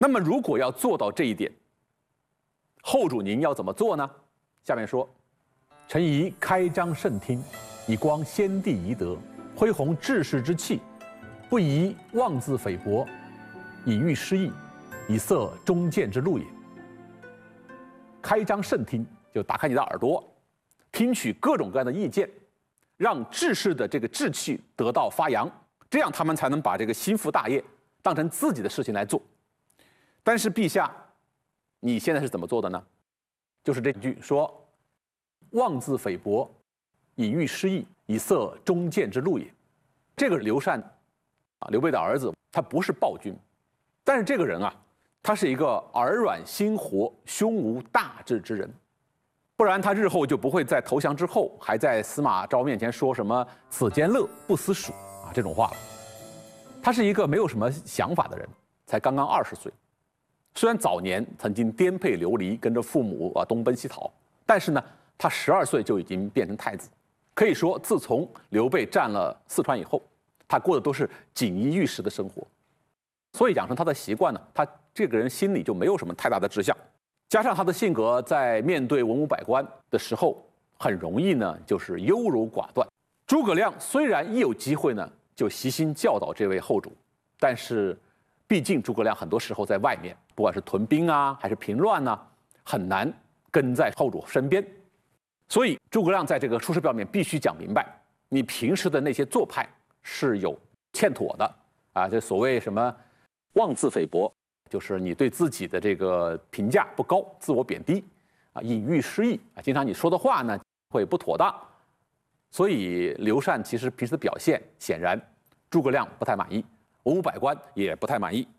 那么如果要做到这一点，后主您要怎么做呢？下面说：臣宜开张圣听，以光先帝遗德，恢弘志士之气，不宜妄自菲薄，以喻失义，以塞忠谏之路也。开张圣听，就打开你的耳朵，听取各种各样的意见，让志士的这个志气得到发扬，这样他们才能把这个心腹大业当成自己的事情来做。但是陛下，你现在是怎么做的呢？就是这句说：妄自菲薄，以喻失义，以塞忠谏之路也。这个刘禅刘备的儿子，他不是暴君，但是这个人啊，他是一个耳软心活、胸无大志之人，不然他日后就不会在投降之后还在司马昭面前说什么“此间乐，不思蜀”这种话了。他是一个没有什么想法的人，才刚刚20岁。虽然早年曾经颠沛流离，跟着父母东奔西逃，但是呢，他12岁就已经变成太子。可以说，自从刘备占了四川以后，他过的都是锦衣玉食的生活。所以养成他的习惯呢，他这个人心里就没有什么太大的志向。加上他的性格，在面对文武百官的时候，很容易呢就是优柔寡断。诸葛亮虽然一有机会呢就悉心教导这位后主，但是毕竟诸葛亮很多时候在外面，不管是屯兵啊还是平乱啊，很难跟在后主身边。所以诸葛亮在这个出师表面必须讲明白，你平时的那些做派是有欠妥的啊，这所谓什么妄自菲薄，就是你对自己的这个评价不高，自我贬低啊，以喻失义啊，经常你说的话呢会不妥当。所以刘禅其实平时的表现，显然诸葛亮不太满意，文武百官也不太满意。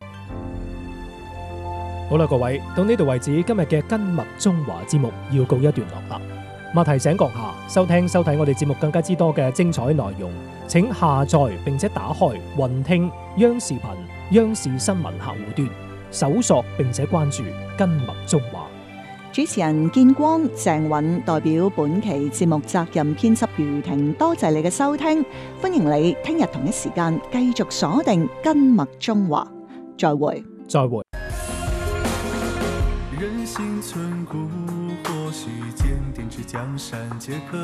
好啦，各位，到呢度為止，今日嘅根脈中華節目要告一段落啦。咁提醒閣下收睇我哋節目更加之多嘅精彩內容，請下載並且打開雲聽央視頻、央視新聞客戶端，搜索並且關注根脈中華。 主持人建光、鄭允代表本期節目責任編輯余婷，多謝你嘅收聽，歡迎你聽日同一時間繼續鎖定根脈中華。再會。 再會。 人心存古，或許堅定之江山皆可